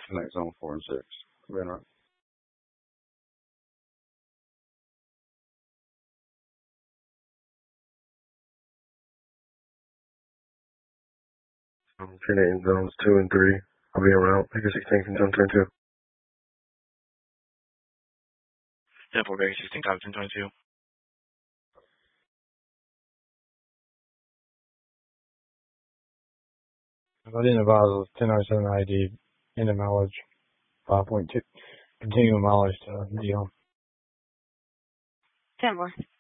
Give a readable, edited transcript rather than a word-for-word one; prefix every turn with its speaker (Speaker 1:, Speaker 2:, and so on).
Speaker 1: Connect zone 4 and 6. Being right.
Speaker 2: Connecting zones 2 and 3. I'll be around. Make a 16 can jump turn 2.
Speaker 3: 10-4, Vegas 16, copy 1022.
Speaker 4: I didn't advise 1007 ID into mileage 5.2. Continuing mileage to Dion.
Speaker 5: 10-4.